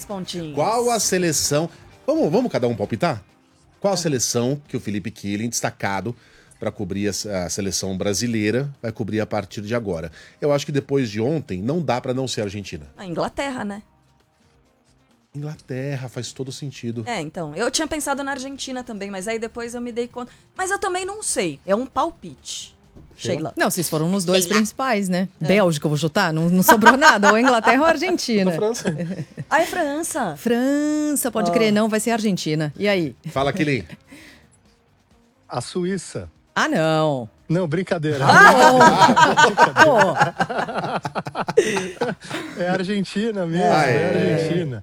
pontinhos. Qual a seleção... Vamos cada um palpitar? Qual a seleção que o Felipe Killing, destacado para cobrir a seleção brasileira, vai cobrir a partir de agora? Eu acho que depois de ontem, não dá para não ser a Argentina. A Inglaterra, né? Inglaterra, faz todo sentido. Então, eu tinha pensado na Argentina também, mas aí depois eu me dei conta. Mas eu também não sei, é um palpite. Sheila. Não, vocês foram nos dois principais, né? Bélgica, eu vou chutar, não sobrou nada, ou Inglaterra ou Argentina. França. Ah, é França. França, pode crer, não, vai ser Argentina. E aí? Fala, Killing. A Suíça. Ah, não. Não, brincadeira. É a Argentina mesmo, é a Argentina.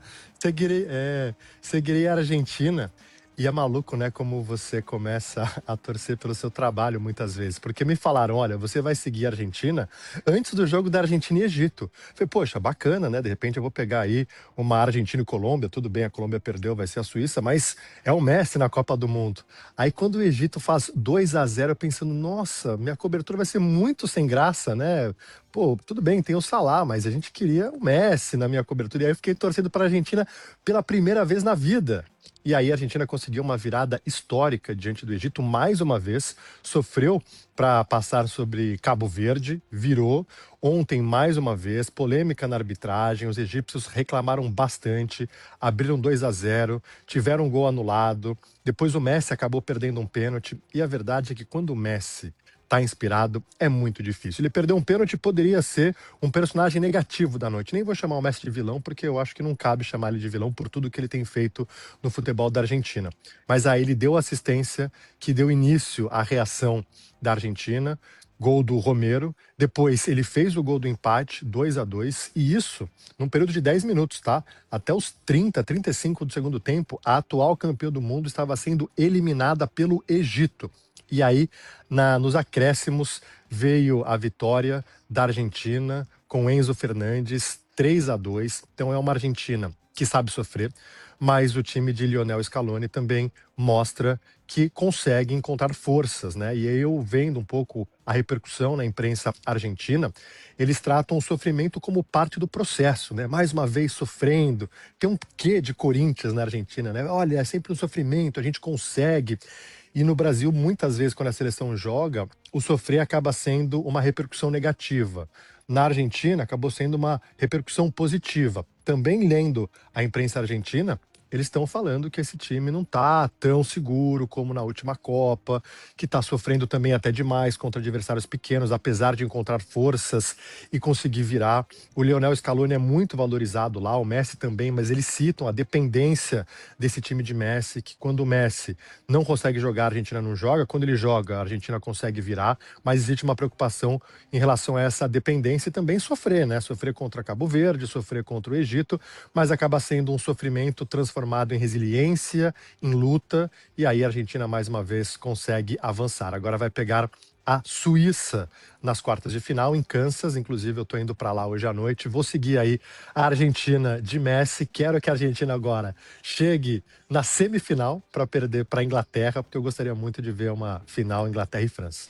Seguirei a Argentina. E é maluco, né, como você começa a torcer pelo seu trabalho muitas vezes. Porque me falaram, olha, você vai seguir a Argentina antes do jogo da Argentina e Egito. Falei, poxa, bacana, né? De repente eu vou pegar aí uma Argentina e Colômbia. Tudo bem, a Colômbia perdeu, vai ser a Suíça, mas é o Messi na Copa do Mundo. Aí quando o Egito faz 2-0, eu pensando, nossa, minha cobertura vai ser muito sem graça, né? Pô, tudo bem, tem o Salah, mas a gente queria o Messi na minha cobertura. E aí eu fiquei torcendo para a Argentina pela primeira vez na vida. E aí a Argentina conseguiu uma virada histórica diante do Egito, mais uma vez, sofreu para passar sobre Cabo Verde, virou. Ontem, mais uma vez, polêmica na arbitragem, os egípcios reclamaram bastante, abriram 2-0, tiveram um gol anulado, depois o Messi acabou perdendo um pênalti, e a verdade é que quando o Messi tá inspirado, é muito difícil. Ele perdeu um pênalti, poderia ser um personagem negativo da noite. Nem vou chamar o Messi de vilão, porque eu acho que não cabe chamar ele de vilão por tudo que ele tem feito no futebol da Argentina. Mas aí ele deu assistência que deu início à reação da Argentina, gol do Romero, depois ele fez o gol do empate, 2-2, e isso num período de 10 minutos, tá? Até os 30, 35 do segundo tempo, a atual campeã do mundo estava sendo eliminada pelo Egito. E aí, nos acréscimos, veio a vitória da Argentina com Enzo Fernandes, 3-2. Então é uma Argentina que sabe sofrer, mas o time de Lionel Scaloni também mostra que consegue encontrar forças, né? E aí eu vendo um pouco a repercussão na imprensa argentina, eles tratam o sofrimento como parte do processo, né? Mais uma vez sofrendo. Tem um quê de Corinthians na Argentina, né? Olha, é sempre um sofrimento, a gente consegue. E no Brasil, muitas vezes, quando a seleção joga, o sofrer acaba sendo uma repercussão negativa. Na Argentina, acabou sendo uma repercussão positiva. Também lendo a imprensa argentina, eles estão falando que esse time não está tão seguro como na última Copa, que está sofrendo também até demais contra adversários pequenos, apesar de encontrar forças e conseguir virar. O Lionel Scaloni é muito valorizado lá, o Messi também, mas eles citam a dependência desse time de Messi, que quando o Messi não consegue jogar, a Argentina não joga, quando ele joga, a Argentina consegue virar, mas existe uma preocupação em relação a essa dependência e também sofrer, né? Sofrer contra Cabo Verde, sofrer contra o Egito, mas acaba sendo um sofrimento transformado em resiliência, em luta, e aí a Argentina mais uma vez consegue avançar. Agora vai pegar a Suíça nas quartas de final, em Kansas, inclusive eu tô indo para lá hoje à noite, vou seguir aí a Argentina de Messi, quero que a Argentina agora chegue na semifinal para perder para a Inglaterra, porque eu gostaria muito de ver uma final Inglaterra e França.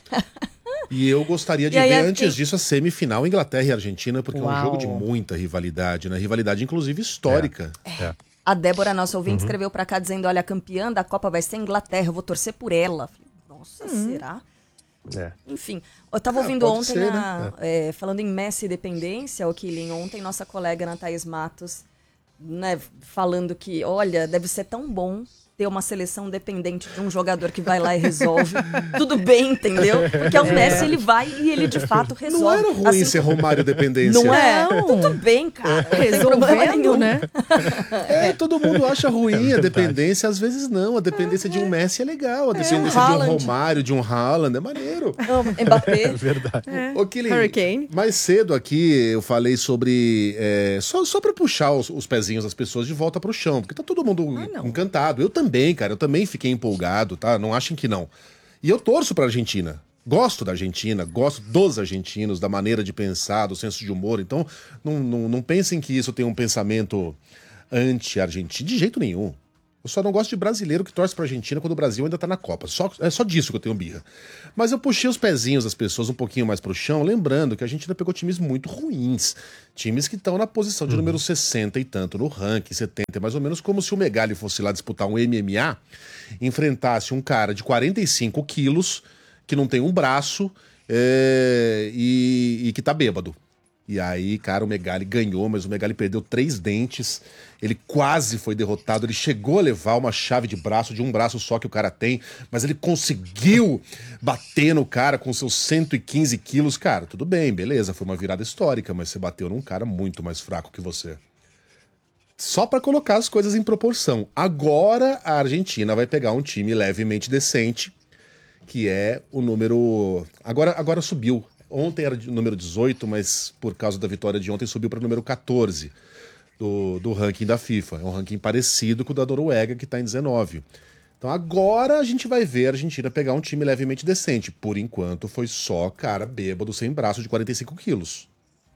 E eu gostaria de ver, antes disso, a semifinal Inglaterra e Argentina, porque é um jogo de muita rivalidade, né? Rivalidade, inclusive, histórica. A Débora, nossa ouvinte, escreveu pra cá dizendo, olha, a campeã da Copa vai ser a Inglaterra, eu vou torcer por ela. Nossa, será? Enfim, eu tava ouvindo ontem, ser, falando em Messi e dependência, o Killing, ontem nossa colega Ana Thaís Matos, né, falando que, olha, deve ser tão bom ter uma seleção dependente de um jogador que vai lá e resolve. Tudo bem, entendeu? Porque o Messi, ele vai e ele de fato resolve. Não era ruim assim, ser Romário dependência. Não é? Tudo bem, cara. Resolvendo, né? Todo mundo acha ruim a dependência, às vezes não. A dependência de um Messi é legal. A dependência de um Romário, de um Haaland, é maneiro. Mbappé. É verdade. Ô, Killing, Hurricane. mais cedo aqui eu falei sobre... só pra puxar os pezinhos das pessoas de volta pro chão, porque tá todo mundo encantado. Eu também, cara. Eu também fiquei empolgado, tá? Não achem que não. E eu torço pra Argentina. Gosto da Argentina, gosto dos argentinos, da maneira de pensar, do senso de humor. Então, não pensem que isso tem um pensamento anti-argentino. De jeito nenhum. Eu só não gosto de brasileiro que torce pra Argentina quando o Brasil ainda tá na Copa. É só disso que eu tenho birra. Mas eu puxei os pezinhos das pessoas um pouquinho mais pro chão, lembrando que a Argentina pegou times muito ruins. Times que estão na posição de número 60 e tanto no ranking, 70, mais ou menos como se o Megali fosse lá disputar um MMA, enfrentasse um cara de 45 quilos, que não tem um braço e que tá bêbado. E aí, cara, o Megali ganhou, mas o Megali perdeu 3 dentes. Ele quase foi derrotado. Ele chegou a levar uma chave de braço, de um braço só que o cara tem, mas ele conseguiu bater no cara com seus 115 quilos. Cara, tudo bem, beleza, foi uma virada histórica, mas você bateu num cara muito mais fraco que você. Só pra colocar as coisas em proporção. Agora a Argentina vai pegar um time levemente decente, que é o número... Agora subiu. Ontem era o número 18, mas por causa da vitória de ontem subiu para o número 14 do ranking da FIFA. É um ranking parecido com o da Noruega, que está em 19. Então agora a gente vai ver a Argentina pegar um time levemente decente. Por enquanto foi só cara bêbado sem braço de 45 quilos.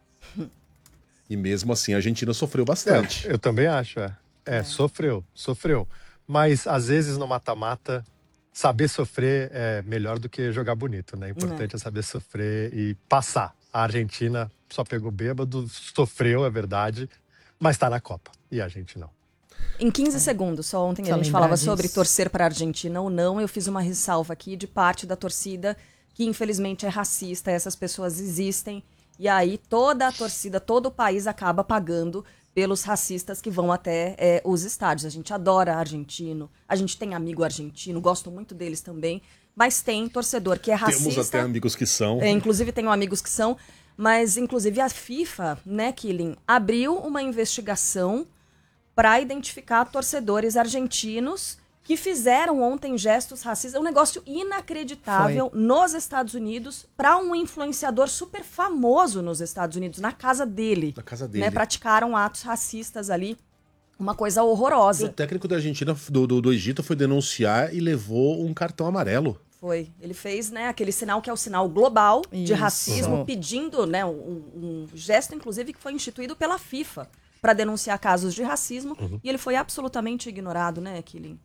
E mesmo assim a Argentina sofreu bastante. Eu também acho, sofreu. Mas às vezes no mata-mata, saber sofrer é melhor do que jogar bonito, né? O importante é saber sofrer e passar. A Argentina só pegou bêbado, sofreu, é verdade, mas tá na Copa. E a gente não. Em 15 segundos, só ontem a gente falava sobre torcer para a Argentina ou não. Eu fiz uma ressalva aqui de parte da torcida que infelizmente é racista, essas pessoas existem. E aí toda a torcida, todo o país acaba pagando pelos racistas que vão até os estádios. A gente adora argentino, a gente tem amigo argentino, gosto muito deles também, mas tem torcedor que é racista. Temos até amigos que são. Inclusive tenho amigos que são, mas inclusive a FIFA, né, Killing, abriu uma investigação para identificar torcedores argentinos que fizeram ontem gestos racistas. É um negócio inacreditável nos Estados Unidos para um influenciador super famoso nos Estados Unidos, na casa dele. Na casa dele. Né, praticaram atos racistas ali. Uma coisa horrorosa. O técnico da Argentina, do Egito, foi denunciar e levou um cartão amarelo. Foi. Ele fez, né, aquele sinal que é o sinal global de racismo, pedindo, né, um gesto, inclusive, que foi instituído pela FIFA para denunciar casos de racismo. E ele foi absolutamente ignorado, né, Killing?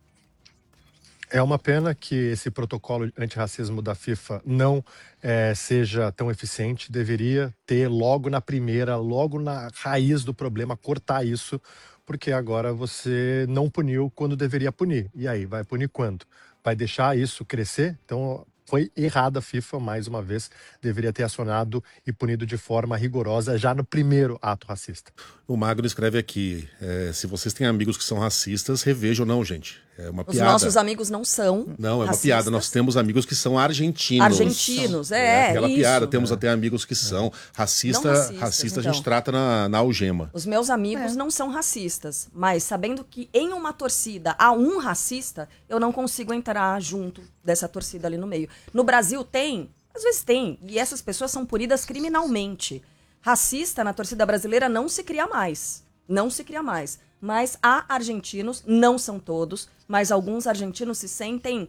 É uma pena que esse protocolo antirracismo da FIFA não seja tão eficiente. Deveria ter logo na primeira, logo na raiz do problema, cortar isso, porque agora você não puniu quando deveria punir. E aí, vai punir quando? Vai deixar isso crescer? Então, foi errada a FIFA, mais uma vez, deveria ter acionado e punido de forma rigorosa já no primeiro ato racista. O Magno escreve aqui, se vocês têm amigos que são racistas, revejam não, gente. É uma piada. Os nossos amigos não são Não, é racistas. uma piada. Nós temos amigos que são argentinos. Argentinos, aquela isso. piada. Temos até amigos que são. Racista a gente então. trata na algema. Os meus amigos não são racistas, mas sabendo que em uma torcida há um racista, eu não consigo entrar junto dessa torcida ali no meio. No Brasil tem, às vezes tem, e essas pessoas são punidas criminalmente. Racista na torcida brasileira não se cria mais. Não se cria mais. Mas há argentinos, não são todos, mas alguns argentinos se sentem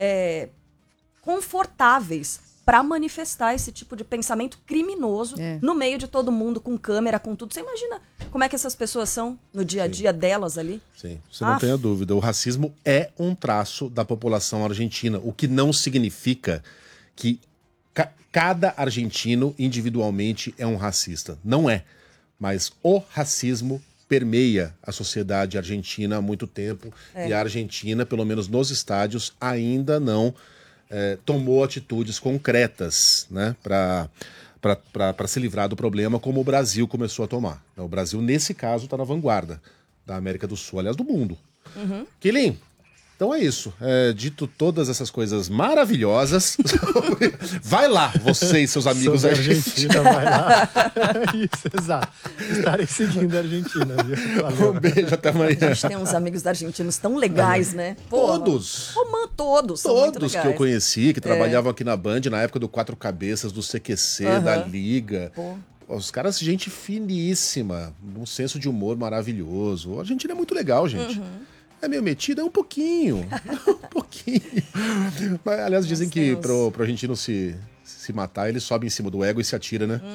confortáveis para manifestar esse tipo de pensamento criminoso no meio de todo mundo, com câmera, com tudo. Você imagina como é que essas pessoas são no dia a dia delas ali? Sim, você não tenha dúvida. O racismo é um traço da população argentina, o que não significa que cada argentino individualmente é um racista. Não é. Mas o racismo permeia a sociedade argentina há muito tempo e a Argentina, pelo menos nos estádios, ainda não tomou atitudes concretas, né, para se livrar do problema, como o Brasil começou a tomar. O Brasil, nesse caso, está na vanguarda da América do Sul, aliás, do mundo. Killing, então é isso. Dito todas essas coisas maravilhosas, vai lá, você e seus amigos da Argentina. Vai lá. Isso, exato. Estarei seguindo a Argentina, viu? Valeu. Um beijo, até amanhã. A gente tem uns amigos argentinos tão legais, né? Porra. Todos. Todos que eu conheci, que trabalhavam aqui na Band na época do Quatro Cabeças, do CQC, da Liga. Os caras, gente finíssima, um senso de humor maravilhoso. A Argentina é muito legal, gente. É meio metida? É um pouquinho. Um pouquinho. Mas, aliás, dizem que pro argentino se Se matar, ele sobe em cima do ego e se atira, né?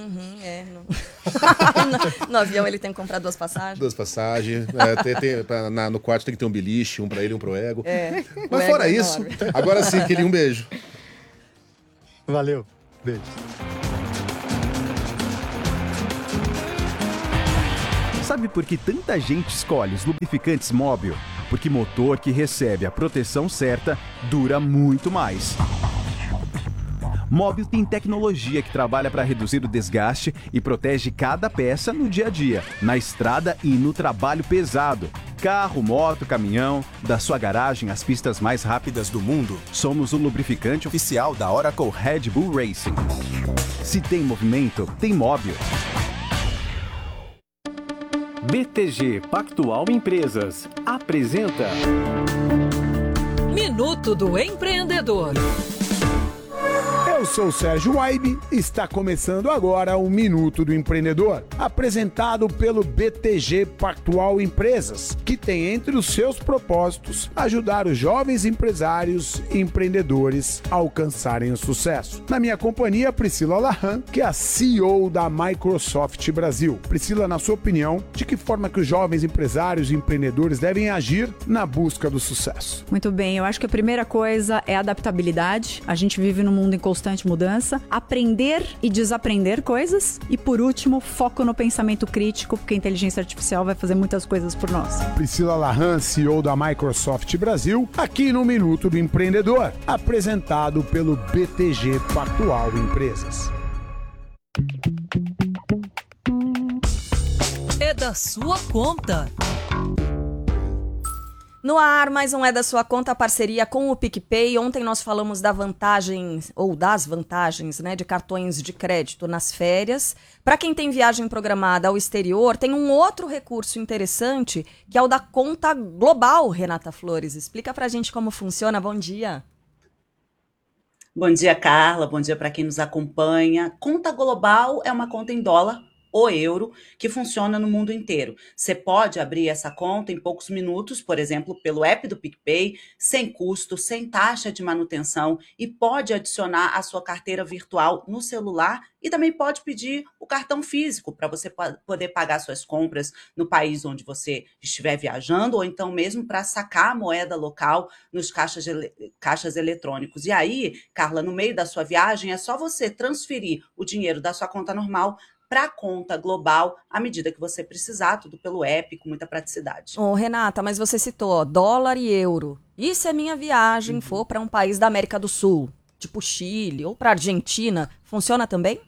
No avião ele tem que comprar 2 passagens. 2 passagens. No quarto tem que ter um beliche, um pra ele e um pro ego. Mas ego fora é isso, enorme. agora sim, Killing, um beijo. Valeu. Beijo. Sabe por que tanta gente escolhe os lubrificantes Móbil? Porque motor que recebe a proteção certa dura muito mais. Móbil tem tecnologia que trabalha para reduzir o desgaste e protege cada peça no dia a dia, na estrada e no trabalho pesado. Carro, moto, caminhão, da sua garagem às pistas mais rápidas do mundo, somos o lubrificante oficial da Oracle Red Bull Racing. Se tem movimento, tem Móbil. BTG Pactual Empresas apresenta Minuto do Empreendedor. Eu sou o Sérgio Waibe e está começando agora o Minuto do Empreendedor, apresentado pelo BTG Pactual Empresas, que tem entre os seus propósitos ajudar os jovens empresários e empreendedores a alcançarem o sucesso. Na minha companhia, Priscila Lahan, que é a CEO da Microsoft Brasil. Priscila, na sua opinião, de que forma que os jovens empresários e empreendedores devem agir na busca do sucesso? Muito bem, eu acho que a primeira coisa é adaptabilidade. A gente vive num mundo em constante mudança, aprender e desaprender coisas e, por último, foco no pensamento crítico, porque a inteligência artificial vai fazer muitas coisas por nós. Priscila Lahan, CEO da Microsoft Brasil, aqui no Minuto do Empreendedor, apresentado pelo BTG Pactual Empresas. É da sua conta. No ar, mais um É da Sua Conta, parceria com o PicPay. Ontem nós falamos da vantagem, ou das vantagens, né, de cartões de crédito nas férias. Para quem tem viagem programada ao exterior, tem um outro recurso interessante, que é o da conta global, Renata Flores. Explica pra gente como funciona. Bom dia. Bom dia, Carla. Bom dia para quem nos acompanha. Conta global é uma conta em dólar ou euro que funciona no mundo inteiro. Você pode abrir essa conta em poucos minutos, por exemplo, pelo app do PicPay, sem custo, sem taxa de manutenção, e pode adicionar a sua carteira virtual no celular e também pode pedir o cartão físico para você poder pagar suas compras no país onde você estiver viajando, ou então mesmo para sacar a moeda local nos caixas eletrônicos. E aí, Carla, no meio da sua viagem, é só você transferir o dinheiro da sua conta normal para a conta global, à medida que você precisar, tudo pelo app, com muita praticidade. Ô, Renata, mas você citou dólar e euro. E se a minha viagem for para um país da América do Sul, tipo Chile ou para Argentina, funciona também?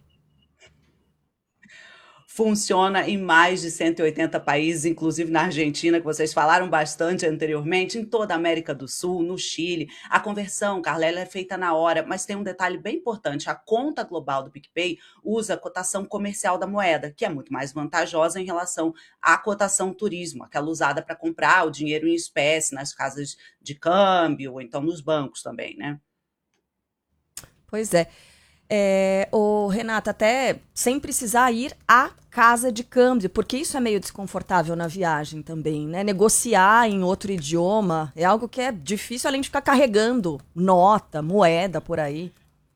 Funciona em mais de 180 países, inclusive na Argentina, que vocês falaram bastante anteriormente, em toda a América do Sul, no Chile. A conversão, Carla, ela é feita na hora, mas tem um detalhe bem importante. A conta global do PicPay usa a cotação comercial da moeda, que é muito mais vantajosa em relação à cotação turismo, aquela usada para comprar o dinheiro em espécie nas casas de câmbio, ou então nos bancos também, né? Pois é. Renata, até sem precisar ir à casa de câmbio, porque isso é meio desconfortável na viagem também, né? Negociar em outro idioma é algo que é difícil, além de ficar carregando nota, moeda por aí.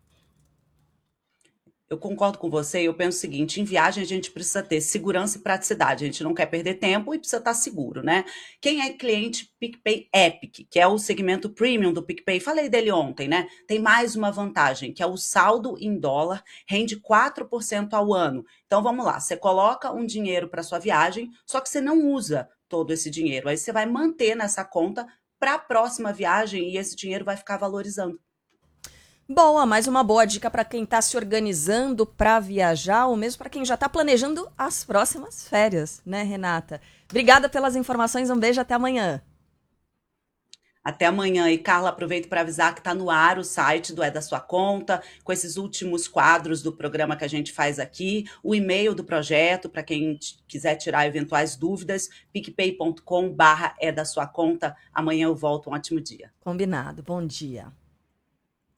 Eu concordo com você, eu penso o seguinte, em viagem a gente precisa ter segurança e praticidade, a gente não quer perder tempo e precisa estar seguro, né? Quem é cliente PicPay Epic, que é o segmento premium do PicPay, falei dele ontem, né? Tem mais uma vantagem, que é o saldo em dólar, rende 4% ao ano. Então vamos lá, você coloca um dinheiro para sua viagem, só que você não usa todo esse dinheiro, aí você vai manter nessa conta para a próxima viagem e esse dinheiro vai ficar valorizando. Boa, mais uma boa dica para quem está se organizando para viajar ou mesmo para quem já está planejando as próximas férias, né, Renata? Obrigada pelas informações, um beijo, até amanhã. Até amanhã. E, Carla, aproveito para avisar que está no ar o site do É da Sua Conta, com esses últimos quadros do programa que a gente faz aqui, o e-mail do projeto, para quem quiser tirar eventuais dúvidas, picpay.com/é da sua conta. Amanhã eu volto, um ótimo dia. Combinado, bom dia.